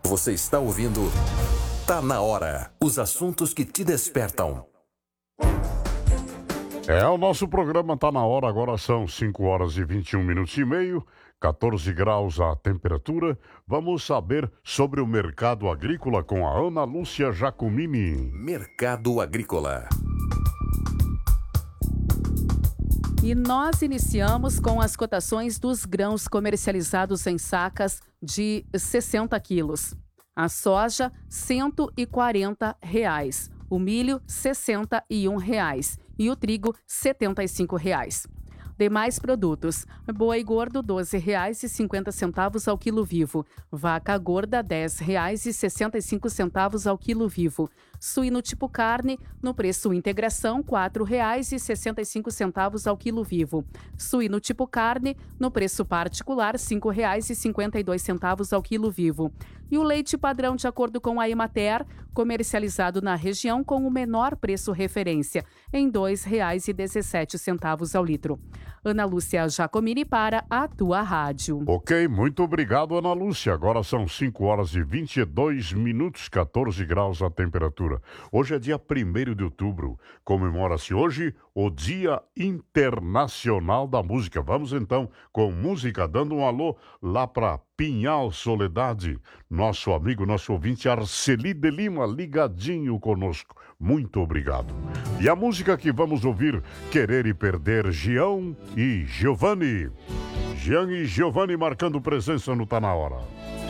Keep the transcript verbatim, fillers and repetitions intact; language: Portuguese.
Você está ouvindo Tá na Hora. Os assuntos que te despertam. É, o nosso programa Tá na Hora, agora são cinco horas e vinte e um minutos e meio, quatorze graus a temperatura. Vamos saber sobre o mercado agrícola com a Ana Lúcia Jacomini. Mercado Agrícola. E nós iniciamos com as cotações dos grãos comercializados em sacas de sessenta quilos. A soja, cento e quarenta reais. O milho, sessenta e um reais. E o trigo, setenta e cinco reais. Demais produtos: boi gordo, doze reais e cinquenta centavos ao quilo vivo. Vaca gorda, dez reais e sessenta e cinco centavos ao quilo vivo. Suíno tipo carne, no preço integração, quatro reais e sessenta e cinco centavos ao quilo vivo. Suíno tipo carne, no preço particular, cinco reais e cinquenta e dois centavos ao quilo vivo. E o leite padrão, de acordo com a Emater, comercializado na região com o menor preço referência, em dois reais e dezessete centavos ao litro. Ana Lúcia Jacomini para a tua rádio. Ok, muito obrigado, Ana Lúcia. Agora são cinco horas e vinte e dois minutos, quatorze graus a temperatura. Hoje é dia primeiro de outubro. Comemora-se hoje o Dia Internacional da Música. Vamos então com música, dando um alô lá para Pinhal Soledade. Nosso amigo, nosso ouvinte Arceli de Lima, ligadinho conosco. Muito obrigado. E a música que vamos ouvir, Querer e Perder, Gião e Giovanni. Jean e Giovanni marcando presença no Tá na Hora.